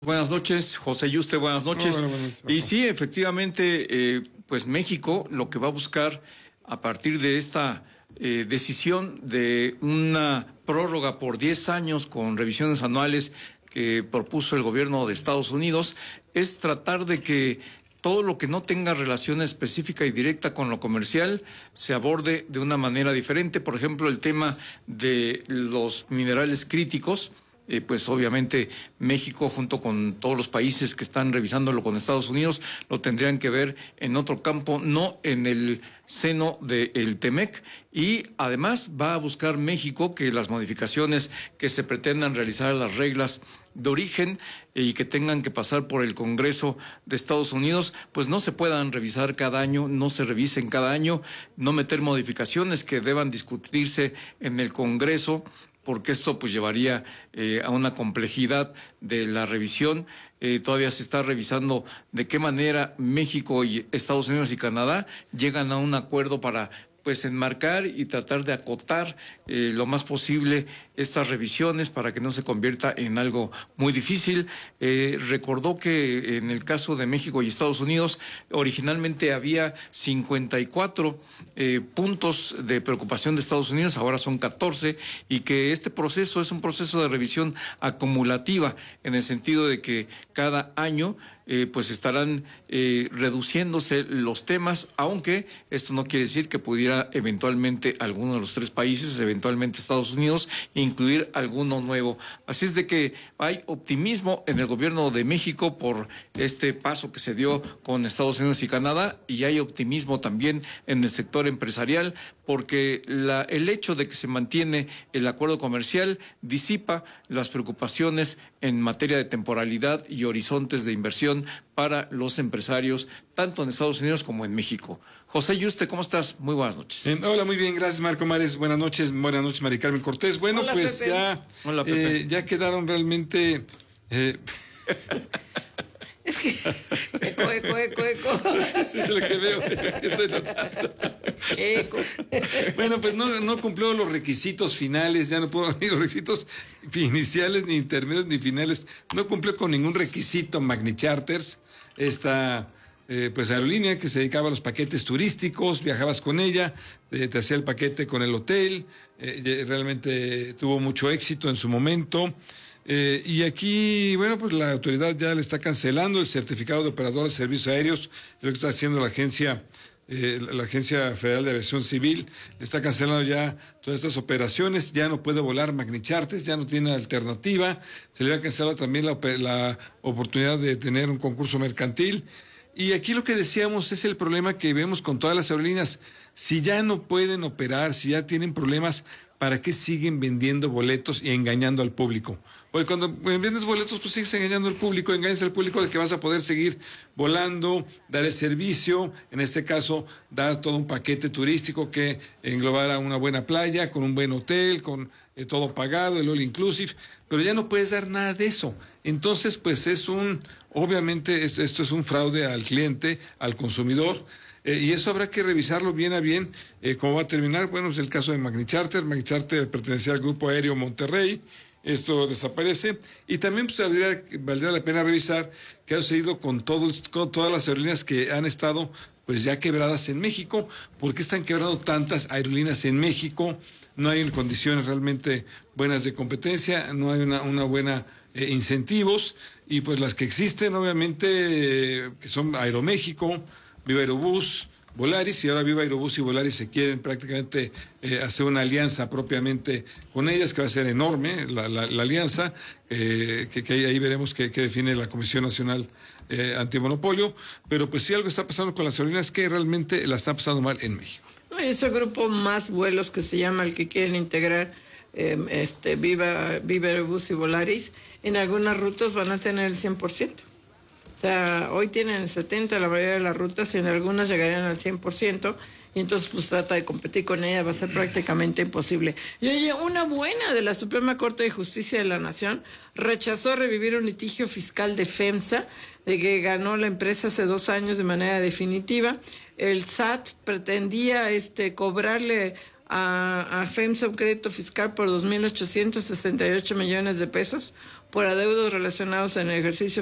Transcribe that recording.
Buenas noches, José Yuste, buenas noches. Buenas noches. Y sí, efectivamente, pues México lo que va a buscar a partir de esta decisión de una prórroga por 10 años con revisiones anuales que propuso el gobierno de Estados Unidos es tratar de que todo lo que no tenga relación específica y directa con lo comercial se aborde de una manera diferente. Por ejemplo, el tema de los minerales críticos. Pues obviamente México junto con todos los países que están revisándolo con Estados Unidos lo tendrían que ver en otro campo, no en el seno del TEMEC, y además va a buscar México que las modificaciones que se pretendan realizar a las reglas de origen y que tengan que pasar por el Congreso de Estados Unidos, pues no se puedan revisar cada año, no se revisen cada año, no meter modificaciones que deban discutirse en el Congreso, porque esto pues llevaría a una complejidad de la revisión. Todavía se está revisando de qué manera México y Estados Unidos y Canadá llegan a un acuerdo para pues enmarcar y tratar de acotar lo más posible estas revisiones para que no se convierta en algo muy difícil. Recordó que en el caso de México y Estados Unidos originalmente había 54 puntos de preocupación de Estados Unidos, ahora son 14, y que este proceso es un proceso de revisión acumulativa en el sentido de que cada año pues estarán reduciéndose los temas, aunque esto no quiere decir que pudiera eventualmente alguno de los tres países, eventualmente Estados Unidos, incluir alguno nuevo. Así es de que hay optimismo en el gobierno de México por este paso que se dio con Estados Unidos y Canadá, y hay optimismo también en el sector empresarial, porque el hecho de que se mantiene el acuerdo comercial disipa las preocupaciones en materia de temporalidad y horizontes de inversión para los empresarios, tanto en Estados Unidos como en México. José Yuste, ¿cómo estás? Muy buenas noches. Hola, muy bien, gracias Marco Mares. Buenas noches, Mari Carmen Cortés. Bueno, hola, pues Pepe. Hola, Pepe. Ya quedaron realmente... Es que eco. Es lo que veo, estoy notando. Eco. Bueno, pues no cumplió los requisitos finales, ya no puedo ni los requisitos iniciales, ni intermedios, ni finales. No cumplió con ningún requisito Magni Charters, esta pues aerolínea que se dedicaba a los paquetes turísticos, viajabas con ella, te hacía el paquete con el hotel, realmente tuvo mucho éxito en su momento. Y aquí, bueno, pues la autoridad ya le está cancelando el certificado de operador de servicios aéreos, es lo que está haciendo la Agencia Federal de Aviación Civil, le está cancelando ya todas estas operaciones, ya no puede volar Magni Charters, ya no tiene alternativa, se le va a cancelar también la oportunidad de tener un concurso mercantil. Y aquí lo que decíamos es el problema que vemos con todas las aerolíneas. Si ya no pueden operar, si ya tienen problemas, ¿para qué siguen vendiendo boletos y engañando al público? Porque cuando vendes boletos, pues sigues engañando al público, engañas al público de que vas a poder seguir volando, dar el servicio, en este caso, dar todo un paquete turístico que englobara una buena playa, con un buen hotel, con todo pagado, el all inclusive, pero ya no puedes dar nada de eso. Entonces, pues obviamente esto es un fraude al cliente, al consumidor, y eso habrá que revisarlo bien a bien, cómo va a terminar. Bueno, es el caso de Magni Charter pertenecía al Grupo Aéreo Monterrey, esto desaparece, y también pues, valdría la pena revisar qué ha sucedido con todas las aerolíneas que han estado pues ya quebradas en México. ¿Por qué están quebrando tantas aerolíneas en México? No hay condiciones realmente buenas de competencia, no hay una buena incentivos, y pues las que existen obviamente que son Aeroméxico, Viva Aerobús, Volaris, y ahora Viva Aerobús y Volaris se quieren prácticamente hacer una alianza propiamente con ellas, que va a ser enorme la alianza, que ahí veremos qué define la Comisión Nacional Antimonopolio, pero pues sí algo está pasando con las aerolíneas que realmente la están pasando mal en México. Ese grupo Más Vuelos, que se llama el que quieren integrar Viva Aerobús y Volaris, en algunas rutas van a tener el 100%. O sea, hoy tienen el 70% la mayoría de las rutas, y en algunas llegarían al 100%, y entonces pues trata de competir con ella, va a ser prácticamente imposible. Y oye, una buena de la Suprema Corte de Justicia de la Nación rechazó revivir un litigio fiscal de FEMSA, de que ganó la empresa hace 2 años de manera definitiva. El SAT pretendía cobrarle a FEMSA un crédito fiscal por 2.868 millones de pesos por adeudos relacionados en el ejercicio